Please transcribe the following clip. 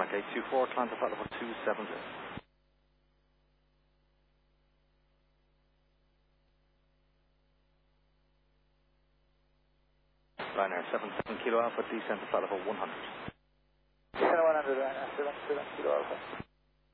Tarmac 824, climb to flight level 270. Ryanair 77 Kilo Alpha, descend to flight level 100. 100, Ryanair 77 Kilo Alpha.